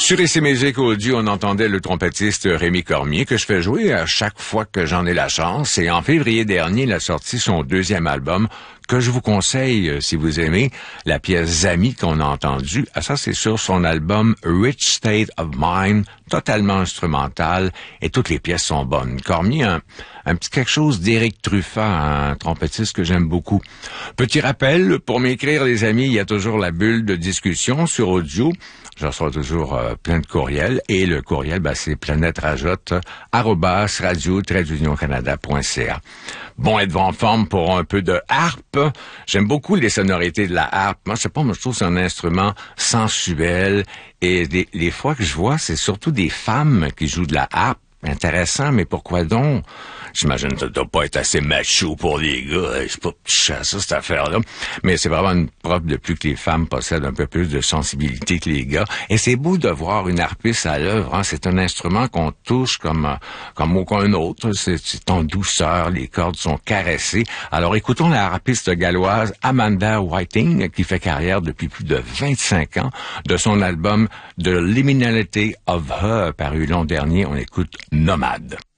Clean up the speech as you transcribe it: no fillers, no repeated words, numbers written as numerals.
Sur ICI Musique Audio, on entendait le trompettiste Rémi Cormier, que je fais jouer à chaque fois que j'en ai la chance. Et en février dernier, il a sorti son deuxième album, que je vous conseille si vous aimez la pièce Zami qu'on a entendue. Ça, c'est sur son album Rich State of Mind, totalement instrumental, et toutes les pièces sont bonnes. Cormier, un petit quelque chose d'Éric Truffat, un trompettiste que j'aime beaucoup. Petit rappel, pour m'écrire, les amis, il y a toujours la bulle de discussion sur audio. Je reçois toujours plein de courriels. Et le courriel, c'est planèterajotte@radio-canada.ca. Bon, êtes-vous en forme pour un peu de harpe? J'aime beaucoup les sonorités de la harpe. Moi, je sais pas, je trouve que c'est un instrument sensuel. Et les fois que je vois, c'est surtout des femmes qui jouent de la harpe. Intéressant, mais pourquoi donc? J'imagine que ça doit pas être assez macho pour les gars. C'est pas ça, cette affaire-là. Mais c'est vraiment une preuve de plus que les femmes possèdent un peu plus de sensibilité que les gars. Et c'est beau de voir une harpiste à l'œuvre. C'est un instrument qu'on touche comme aucun autre. C'est en douceur. Les cordes sont caressées. Alors écoutons la harpiste galloise Amanda Whiting, qui fait carrière depuis plus de 25 ans, de son album The Liminality of Her, paru l'an dernier. On écoute Nomade.